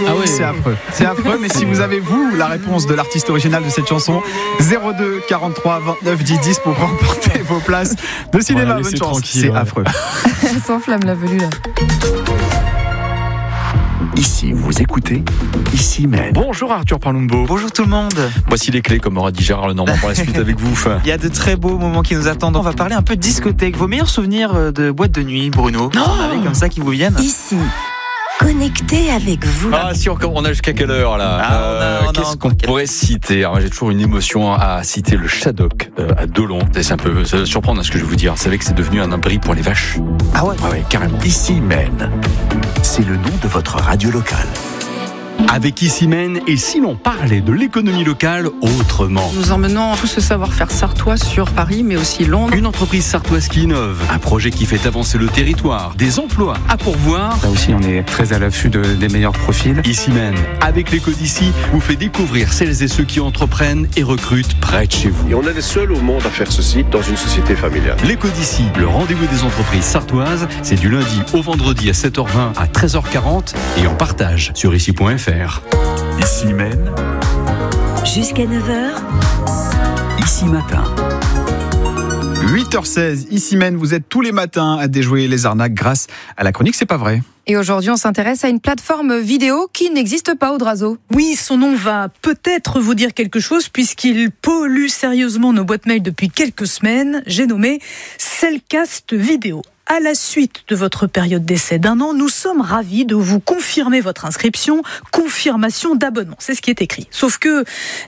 Ah oui. C'est affreux, mais si vous avez, vous, la réponse de l'artiste original de cette chanson, 02 43 29 10 10 pour remporter vos places de cinéma. Bonne chance. C'est affreux. Elle s'enflamme la velue là. Ici, vous écoutez Ici même. Bonjour Arthur Parlumbo. Bonjour tout le monde. Voici les clés, comme aura dit Gérard Lenormand pour la suite avec vous. Il y a de très beaux moments qui nous attendent. On va parler un peu de discothèque. Vos meilleurs souvenirs de boîte de nuit, Bruno? Vous en avez comme ça qui vous viennent? Ici, connecté avec vous. Ah si, on a jusqu'à quelle heure là? Qu'est-ce qu'on pourrait citer? Alors, j'ai toujours une émotion à citer le Shadok à Dolon. C'est un peu surprendre ce que je vais vous dire. Vous savez que c'est devenu un abri pour les vaches. Ah ouais? Ouais, carrément. Ici Maine, c'est le nom de votre radio locale. Avec Ici Maine, et si l'on parlait de l'économie locale autrement? Nous emmenons tout ce savoir-faire sartois sur Paris, mais aussi Londres. Une entreprise sartoise qui innove, un projet qui fait avancer le territoire, des emplois à pourvoir. Là aussi, on est très à l'affût des meilleurs profils. Ici Maine, avec l'éco d'ici, vous fait découvrir celles et ceux qui entreprennent et recrutent près de chez vous. Et on est les seuls au monde à faire ceci dans une société familiale. L'éco d'ici, le rendez-vous des entreprises sartoises, c'est du lundi au vendredi à 7h20 à 13h40 et en partage sur ici.fr. Ici Maine, Jusqu'à 9h, Ici Matin. 8h16, Ici Maine, vous êtes tous les matins à déjouer les arnaques grâce à la chronique C'est pas vrai. Et aujourd'hui, on s'intéresse à une plateforme vidéo qui n'existe pas, Audrazo. Oui, son nom va peut-être vous dire quelque chose puisqu'il pollue sérieusement nos boîtes mail depuis quelques semaines. J'ai nommé Cellcast Vidéo. À la suite de votre période d'essai d'1 an, nous sommes ravis de vous confirmer votre inscription, confirmation d'abonnement. C'est ce qui est écrit. Sauf que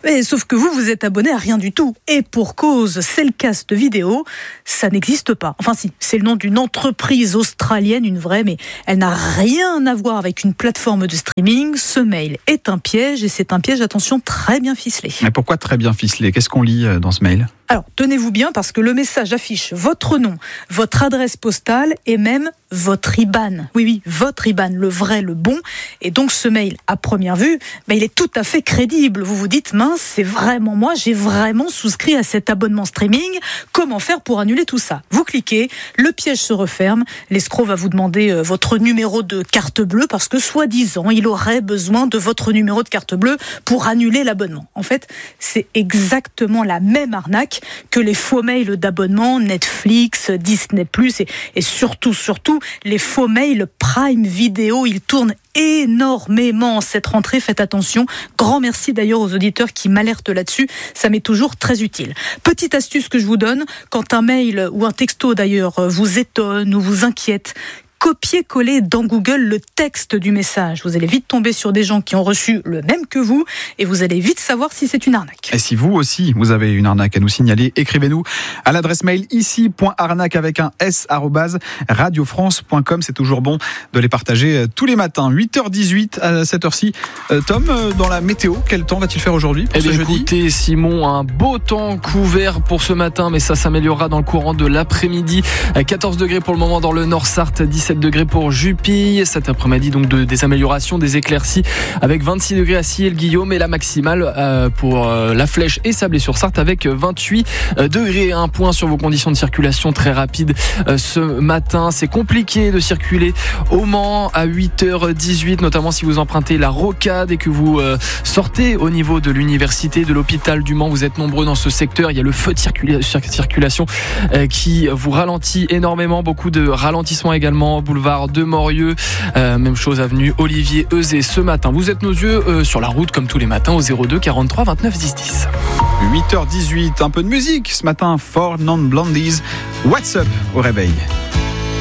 vous êtes abonné à rien du tout. Et pour cause, Cellcast Vidéo, ça n'existe pas. Enfin si, c'est le nom d'une entreprise australienne, une vraie, mais elle n'a rien à voir avec une plateforme de streaming. Ce mail est un piège, et c'est un piège, attention, très bien ficelé. Mais pourquoi très bien ficelé? Qu'est-ce qu'on lit dans ce mail? Alors, tenez-vous bien parce que le message affiche votre nom, votre adresse postale et même votre IBAN. Oui, votre IBAN, le vrai, le bon. Et donc, ce mail, à première vue, il est tout à fait crédible. Vous vous dites, mince, c'est vraiment moi, j'ai vraiment souscrit à cet abonnement streaming. Comment faire pour annuler tout ça? Vous cliquez, le piège se referme, l'escroc va vous demander votre numéro de carte bleue parce que, soi-disant, il aurait besoin de votre numéro de carte bleue pour annuler l'abonnement. En fait, c'est exactement la même arnaque que les faux mails d'abonnement Netflix, Disney+, et surtout, les faux mails Prime Video. Ils tournent énormément cette rentrée, faites attention. Grand merci d'ailleurs aux auditeurs qui m'alertent là-dessus, ça m'est toujours très utile. Petite astuce que je vous donne, quand un mail ou un texto d'ailleurs vous étonne ou vous inquiète, copier-coller dans Google le texte du message. Vous allez vite tomber sur des gens qui ont reçu le même que vous et vous allez vite savoir si c'est une arnaque. Et si vous aussi, vous avez une arnaque à nous signaler, écrivez-nous à l'adresse mail ici.arnaque avec un s @radiofrance.com. C'est toujours bon de les partager tous les matins. 8h18 à cette heure-ci. Tom, dans la météo, quel temps va-t-il faire aujourd'hui pour ce jeudi? Écoutez, Simon, un beau temps couvert pour ce matin, mais ça s'améliorera dans le courant de l'après-midi. 14 degrés pour le moment dans le Nord-Sarthe, 17 degrés pour Jupille. Cet après-midi, donc des améliorations, des éclaircies avec 26 degrés à Sillé-le-Guillaume et la maximale pour la Flèche et Sablé-sur-Sarthe avec 28 degrés. Un point sur vos conditions de circulation très rapide ce matin. C'est compliqué de circuler au Mans à 8h18, notamment si vous empruntez la rocade et que vous sortez au niveau de l'université, de l'hôpital du Mans. Vous êtes nombreux dans ce secteur. Il y a le feu de circulation qui vous ralentit énormément. Beaucoup de ralentissements également. Boulevard de Morieux, même chose avenue Olivier Euzet ce matin. Vous êtes nos yeux sur la route comme tous les matins au 02 43 29 10 10. 8h18, un peu de musique ce matin. 4 Non Blondies, What's Up au réveil.